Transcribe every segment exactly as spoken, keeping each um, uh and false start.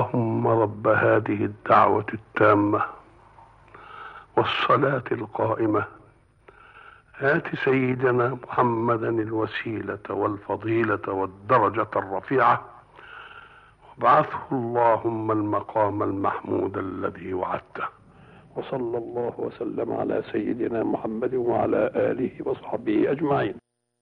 اللهم رب هذه الدعوة التامة والصلاة القائمة آت سيدنا محمدا الوسيلة والفضيلة والدرجة الرفيعة وابعثه اللهم المقام المحمود الذي وعدته. وصلى الله وسلم على سيدنا محمد وعلى آله وصحبه أجمعين.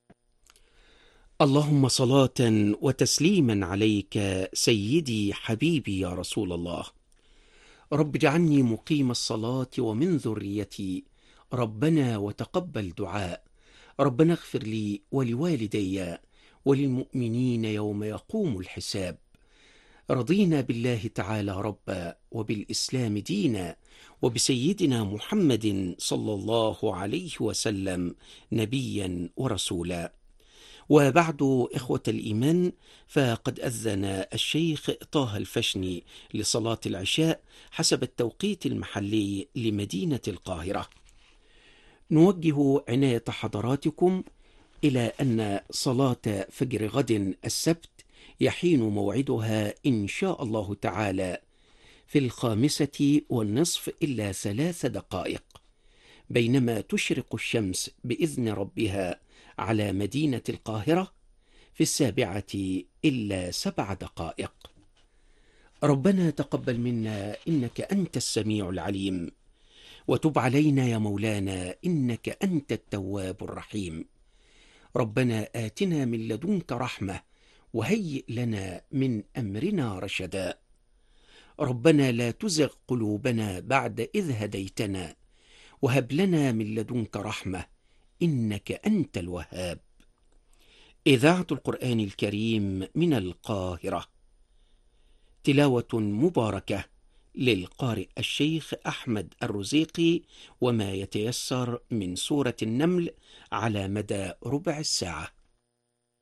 اللهم صلاة وتسليما عليك سيدي حبيبي يا رسول الله. رب اجعلني مقيم الصلاة ومن ذريتي، ربنا وتقبل دعاء، ربنا اغفر لي ولوالدي وللمؤمنين يوم يقوم الحساب. رضينا بالله تعالى ربا وبالإسلام دينا وبسيدنا محمد صلى الله عليه وسلم نبيا ورسولا. وبعد إخوة الإيمان، فقد أذن الشيخ طه الفشني لصلاة العشاء حسب التوقيت المحلي لمدينة القاهرة. نوجه عناية حضراتكم إلى أن صلاة فجر غد السبت يحين موعدها إن شاء الله تعالى في الخامسة والنصف إلا ثلاث دقائق، بينما تشرق الشمس بإذن ربها على مدينة القاهرة في السابعة إلا سبع دقائق. ربنا تقبل منا إنك أنت السميع العليم، وتب علينا يا مولانا إنك أنت التواب الرحيم. ربنا آتنا من لدنك رحمة وهيئ لنا من أمرنا رشدا. ربنا لا تزغ قلوبنا بعد إذ هديتنا وهب لنا من لدنك رحمة إنك أنت الوهاب. إذاعة القرآن الكريم من القاهرة، تلاوة مباركة للقارئ الشيخ أحمد الرزيقي وما يتيسر من سورة النمل على مدى ربع الساعة.